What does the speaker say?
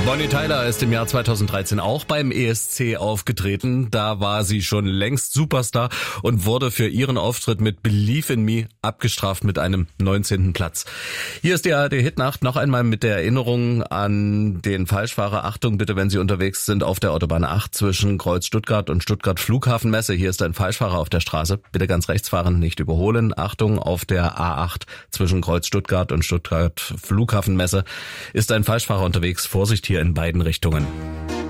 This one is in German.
Bonnie Tyler ist im Jahr 2013 auch beim ESC aufgetreten. Da war sie schon längst Superstar und wurde für ihren Auftritt mit Believe in Me abgestraft mit einem 19. Platz. Hier ist die ARD-Hitnacht noch einmal mit der Erinnerung an den Falschfahrer. Achtung bitte, wenn Sie unterwegs sind auf der Autobahn 8 zwischen Kreuz Stuttgart und Stuttgart Flughafenmesse. Hier ist ein Falschfahrer auf der Straße. Bitte ganz rechts fahren, nicht überholen. Achtung, auf der A8 zwischen Kreuz Stuttgart und Stuttgart Flughafenmesse ist ein Falschfahrer unterwegs. Vorsicht hier in beiden Richtungen.